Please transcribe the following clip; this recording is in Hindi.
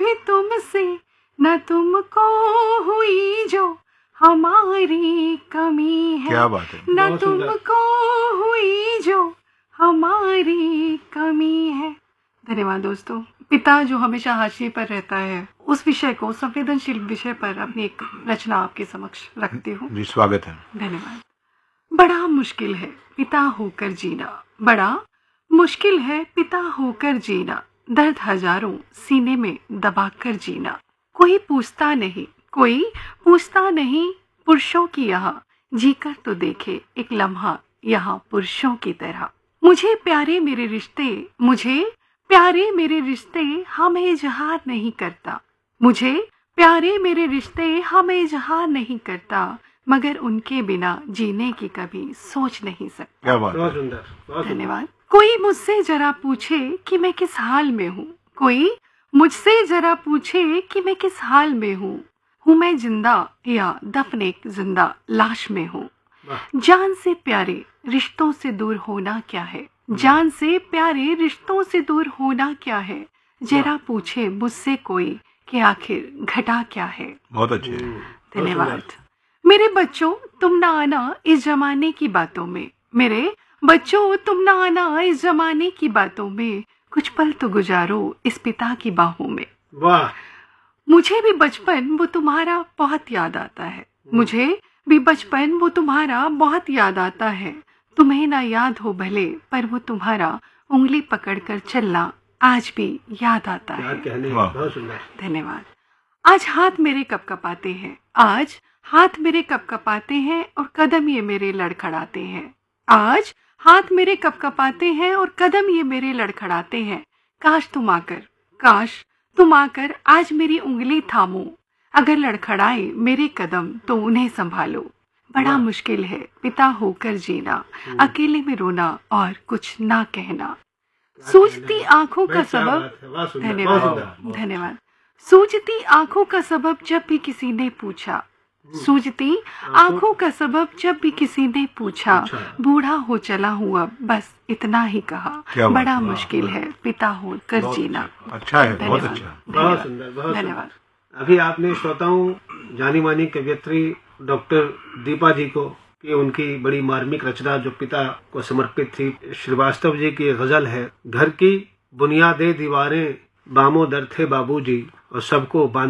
भी तुमसे न तुमको हुई जो हमारी कमी है। क्या बात है, न तुमको हुई जो हमारी कमी है। धन्यवाद दोस्तों। पिता जो हमेशा हाशिए पर रहता है, उस विषय को, संवेदनशील विषय पर अपनी एक रचना आपके समक्ष रखती हूँ। जी, स्वागत है। धन्यवाद। बड़ा मुश्किल है पिता होकर जीना, बड़ा मुश्किल है पिता होकर जीना, दर्द हजारों सीने में दबाकर जीना। कोई पूछता नहीं पुरुषों की यहाँ, जीकर तो देखे एक लम्हा यहाँ पुरुषों की तरह। मुझे प्यारे मेरे रिश्ते हमें इजहार नहीं करता, मुझे प्यारे मेरे रिश्ते हमें इजहार नहीं करता, मगर उनके बिना जीने की कभी सोच नहीं सकता। क्या बात बहुत सुंदर। धन्यवाद। कोई मुझसे जरा पूछे कि मैं किस हाल में हूँ, कोई मुझसे जरा पूछे कि मैं किस हाल में हूँ मैं जिंदा या दफन एक जिंदा लाश में हूँ। जान से प्यारे रिश्तों से दूर होना क्या है, जान से प्यारे रिश्तों से दूर होना क्या है, जरा पूछे मुझसे कोई कि आखिर घटा क्या है। बहुत अच्छे। धन्यवाद। मेरे बच्चों तुम ना आना इस जमाने की बातों में, मेरे बच्चों तुम ना आना इस जमाने की बातों में, कुछ पल तो गुजारो इस पिता की बाहों में। वाह। मुझे भी बचपन वो तुम्हारा बहुत याद आता है, मुझे भी बचपन वो तुम्हारा बहुत याद आता है। तुम्हें ना याद हो भले, पर वो तुम्हारा उंगली पकड़कर चलना आज भी याद आता है। बहुत सुंदर। धन्यवाद। आज हाथ मेरे कपकपाते हैं, आज हाथ मेरे कपकपाते हैं और कदम ये मेरे लड़खड़ाते हैं। आज हाथ मेरे कपकपाते हैं और कदम ये मेरे लड़खड़ाते हैं। काश तुम आकर आज मेरी उंगली थामो, अगर लड़खड़ाए मेरे कदम तो उन्हें संभालो। बड़ा मुश्किल है पिता होकर जीना, अकेले में रोना और कुछ ना कहना। सूझती आंखों का सबब, धन्यवाद। सूझती आंखों का सबब जब भी किसी ने पूछा, सूझती आंखों का सबब जब भी किसी ने पूछा, बूढ़ा हो चला हूँ अब बस इतना ही कहा। बड़ा मुश्किल है पिता होकर जीना। अच्छा है, बहुत अच्छा, बहुत सुंदर। धन्यवाद। अभी आपने श्रोताओं जानी मानी कवियत्री डॉक्टर दीपा जी को कि उनकी बड़ी मार्मिक रचना जो पिता को समर्पित थी, श्रीवास्तव जी की गजल है, घर की बुनियादें दीवारें बामो दर थे बाबूजी और सबको बांध